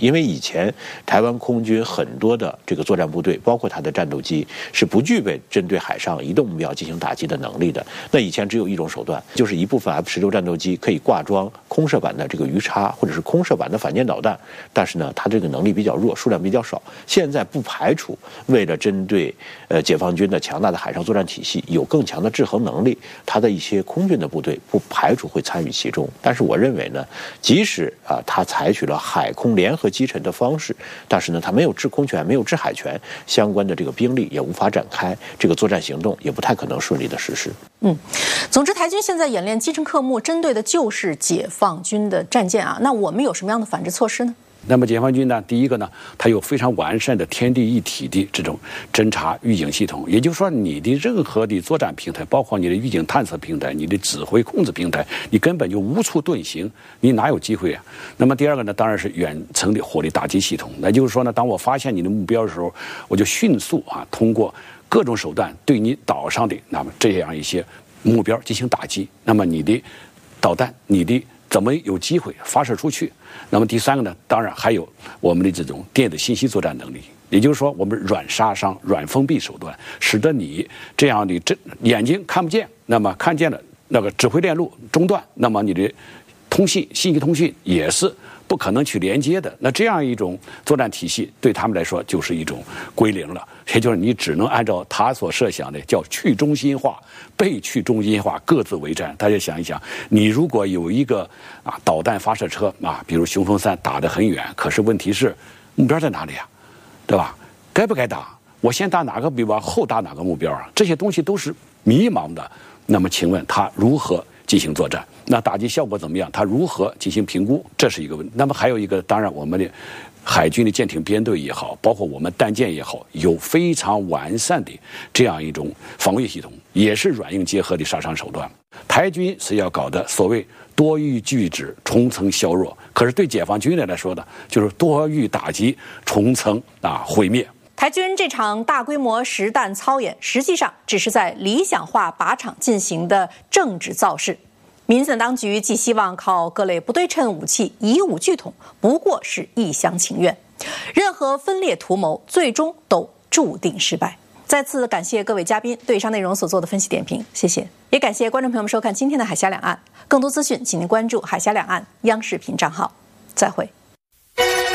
因为以前台湾空军很多的这个作战部队，包括它的战斗机，是不具备针对海上移动目标进行打击的能力的。那以前只有一种手段，就是一部分 F-16战斗机可以挂装空射版的这个鱼叉或者是空射版的反舰导弹，但是呢，它这个能力比较弱，数量比较少。现在不排除为了针对解放军的强大的海上作战体系有更强的制衡能力，它的一些空军的部队不排除会参与其中。但是我认为呢，即使它采取了海空联合击沉的方式，但是呢，它没有制空权，没有制海权，相关的这个兵力也无法展开，这个作战行动也不太可能顺利的实施。 总之，台军现在演练击沉克木，针对的就是解放军的战舰啊。那我们有什么样的反制措施呢？ 那么解放军呢，第一个呢，它有非常完善的天地一体的这种侦察预警系统，也就是说，你的任何的作战平台，包括你的预警探测平台、你的指挥控制平台，你根本就无处遁形，你哪有机会啊？那么第二个呢，当然是远程的火力打击系统，那就是说呢，当我发现你的目标的时候，我就迅速通过各种手段对你岛上的那么这样一些目标进行打击，那么你的导弹，你的怎么有机会发射出去？那么第三个呢，当然还有我们的这种电子信息作战能力，也就是说，我们软杀伤、软封闭手段，使得你这样的眼睛看不见，那么看见了那个指挥链路中断，那么你的信息通讯也是不可能去连接的。那这样一种作战体系对他们来说就是一种归零了，也就是你只能按照他所设想的叫去中心化、被去中心化各自为战。大家想一想，你如果有一个导弹发射车比如雄风3打得很远，可是问题是目标在哪里啊？对吧？该不该打？我先打哪个目标，后打哪个目标啊？这些东西都是迷茫的。那么请问他如何进行作战？那打击效果怎么样？他如何进行评估？这是一个问题。那么还有一个，当然我们的海军的舰艇编队也好，包括我们弹舰也好，有非常完善的这样一种防御系统，也是软硬结合的杀伤手段。台军是要搞的所谓多域拒止、重层削弱，可是对解放军来说呢，就是多域打击、重层毁灭。 台军这场大规模实弹操演，实际上只是在理想化靶场进行的政治造势。民进当局寄希望靠各类不对称武器以武拒统，不过是一厢情愿。任何分裂图谋，最终都注定失败。再次感谢各位嘉宾对以上内容所做的分析点评，谢谢。也感谢观众朋友们收看今天的海峡两岸。更多资讯，请您关注海峡两岸央视频账号。再会。